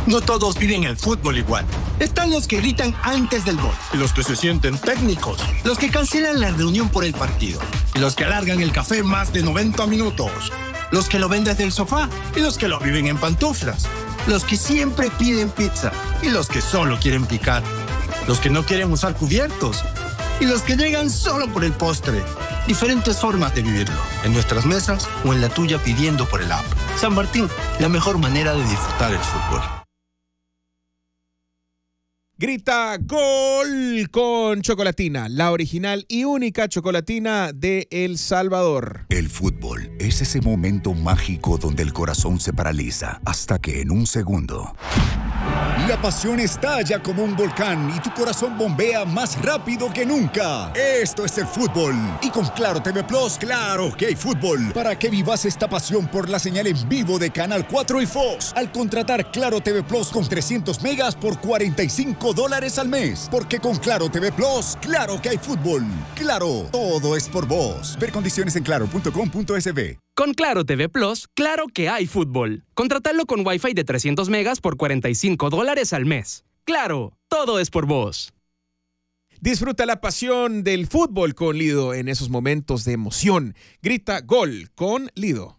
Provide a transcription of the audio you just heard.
No todos viven el fútbol igual. Están los que gritan antes del gol, y los que se sienten técnicos, los que cancelan la reunión por el partido, y los que alargan el café más de 90 minutos, los que lo ven desde el sofá y los que lo viven en pantuflas, los que siempre piden pizza y los que solo quieren picar, los que no quieren usar cubiertos y los que llegan solo por el postre. Diferentes formas de vivirlo, en nuestras mesas o en la tuya pidiendo por el app. San Martín, la mejor manera de disfrutar el fútbol. Grita gol con Chocolatina, la original y única chocolatina de El Salvador. El fútbol es ese momento mágico donde el corazón se paraliza hasta que en un segundo la pasión estalla como un volcán y tu corazón bombea más rápido que nunca. Esto es el fútbol. Y con Claro TV Plus, claro que hay fútbol. Para que vivas esta pasión por la señal en vivo de Canal 4 y Fox. Al contratar Claro TV Plus con 300 megas por $45 al mes. Porque con Claro TV Plus, claro que hay fútbol. Claro, todo es por vos. Ver condiciones en claro.com.sb. Con Claro TV Plus, claro que hay fútbol. Contratalo con Wi-Fi de 300 megas por $45 al mes. Claro, todo es por vos. Disfruta la pasión del fútbol con Lido en esos momentos de emoción. Grita gol con Lido.